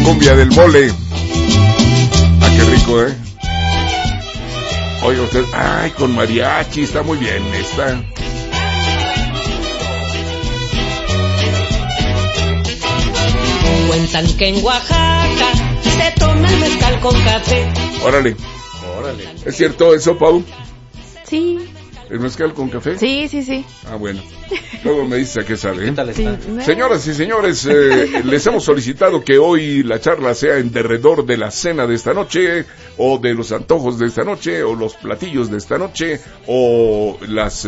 cumbia del mole. Ah, qué rico, ¿eh? Oiga usted, ay, con mariachi, está muy bien esta. Cuentan que en Oaxaca se toma el mezcal con café. Órale. ¿Es cierto eso, Pau? Sí. ¿El mezcal con café? Sí, sí, sí. Ah, bueno. Luego me dice a qué sabe. ¿Qué tal está? Sí. Señoras y señores, les hemos solicitado que hoy la charla sea en derredor de la cena de esta noche, o de los antojos de esta noche, o los platillos de esta noche, o las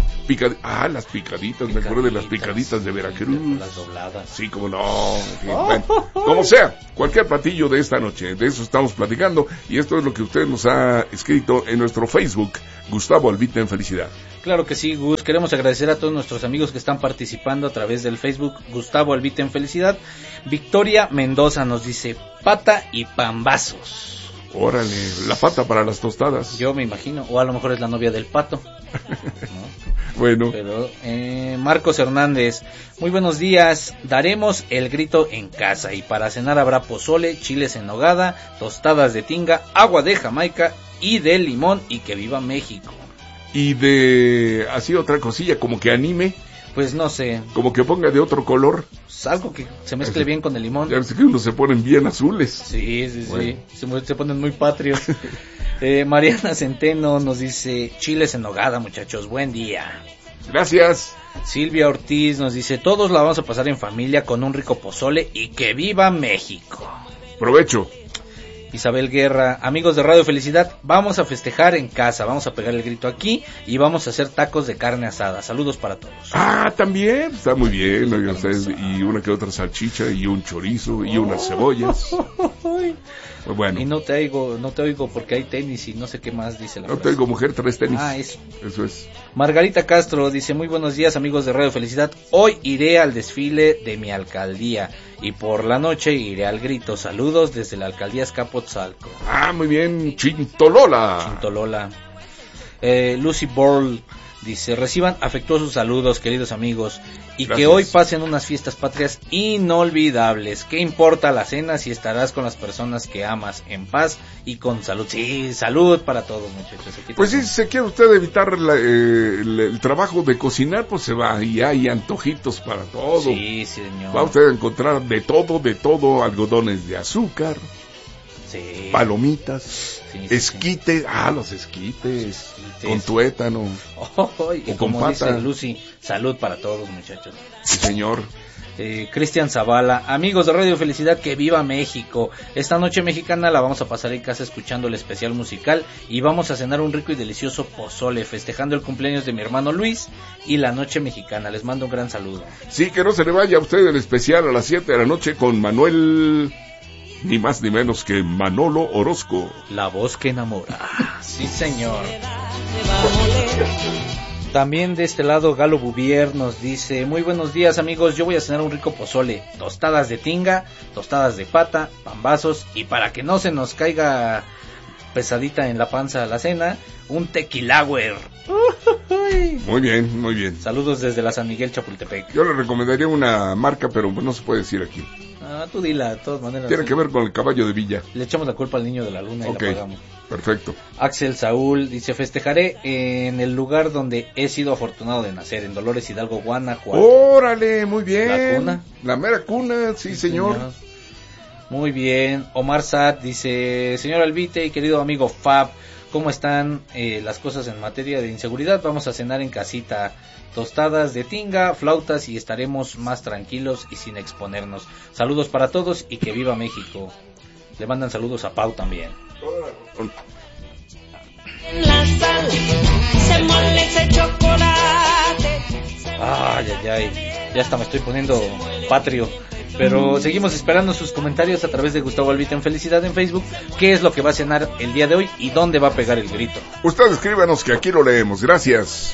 las picaditas, me acuerdo de las picaditas de Veracruz. Las dobladas. Sí, como no. En fin, bueno, como sea, cualquier platillo de esta noche, de eso estamos platicando, y esto es lo que usted nos ha escrito en nuestro Facebook, Gustavo Albita en Felicidad. Claro que sí, Gus. Queremos agradecer a todos nuestros amigos que están participando a través del Facebook, Gustavo Albita en Felicidad. Victoria Mendoza nos dice, pata y pambazos. Órale, la pata para las tostadas. Yo me imagino, o a lo mejor es la novia del pato. ¿No? Bueno. Pero, Marcos Hernández, muy buenos días. Daremos el grito en casa y para cenar habrá pozole, chiles en nogada, tostadas de tinga, agua de Jamaica y de limón, y que viva México. Y de así otra cosilla, como que anime, Pues no sé, como que ponga de otro color. pues algo que se mezcle bien con el limón. Ya ves que unos se ponen bien azules. Sí, Bueno. se ponen muy patrios. Mariana Centeno nos dice, chiles en nogada, muchachos, buen día. Gracias. Silvia Ortiz nos dice, todos la vamos a pasar en familia con un rico pozole y que viva México. Provecho. Isabel Guerra, amigos de Radio Felicidad, vamos a festejar en casa, vamos a pegar el grito aquí y vamos a hacer tacos de carne asada. Saludos para todos. Ah, también, está muy bien, oigan ustedes, y una que otra salchicha, y un chorizo, y unas cebollas. Bueno. Y no te oigo porque hay tenis y no sé qué más dice la No frase. te oigo, mujer, tres tenis. Ah, eso. Eso es. Margarita Castro dice, muy buenos días amigos de Radio Felicidad, hoy iré al desfile de mi alcaldía y por la noche iré al grito. Saludos desde la alcaldía Azcapotzalco. Ah, muy bien, Chintolola. Chintolola. Lucy Borl dice, reciban afectuosos saludos queridos amigos y Gracias. que hoy pasen unas fiestas patrias inolvidables. ¿Qué importa la cena si estarás con las personas que amas en paz y con salud? Sí, salud para todos muchachos. Aquí Pues sí, tenemos. si se quiere usted evitar el trabajo de cocinar, pues se va y hay antojitos para todo. Sí, señor. Va usted a encontrar de todo, algodones de azúcar, Sí. palomitas, Sí, sí, esquites, los esquites, Esquites. con tuétano, Y o como con dice pata. Lucy, salud para todos muchachos. sí señor. Cristian Zavala, amigos de Radio Felicidad, que viva México. Esta noche mexicana la vamos a pasar en casa escuchando el especial musical y vamos a cenar un rico y delicioso pozole, festejando el cumpleaños de mi hermano Luis y la noche mexicana. Les mando un gran saludo. Sí, que no se le vaya a usted el especial a las 7 de la noche con Manuel, ni más ni menos que Manolo Orozco. La voz que enamora. Sí, señor. También de este lado Galo Bouvier nos dice, muy buenos días amigos, yo voy a cenar un rico pozole, tostadas de tinga, tostadas de pata, pambazos y para que no se nos caiga pesadita en la panza la cena, un tequilauer. Muy bien, muy bien. Saludos desde la San Miguel Chapultepec. Yo le recomendaría una marca, pero no se puede decir aquí. Tú dila, de todas maneras. Tiene que ver con el caballo de Villa. Le echamos la culpa al niño de la luna y Ok, la pagamos. perfecto. Axel Saúl dice, festejaré en el lugar donde he sido afortunado de nacer, en Dolores Hidalgo, Guanajuato. Órale, muy bien. ¿La cuna? La mera cuna, sí, señor. Muy bien. Omar Sad dice, señor Albite y querido amigo Fab, ¿cómo están las cosas en materia de inseguridad? Vamos a cenar en casita, tostadas de tinga, flautas y estaremos más tranquilos y sin exponernos. Saludos para todos y que viva México. Le mandan saludos a Pau también. En la sal se muele ese chocolate. Ay, ya hasta me estoy poniendo patrio. Pero seguimos esperando sus comentarios a través de Gustavo Albita en Felicidad en Facebook. ¿Qué es lo que va a cenar el día de hoy y dónde va a pegar el grito? Usted escríbanos que aquí lo leemos. Gracias.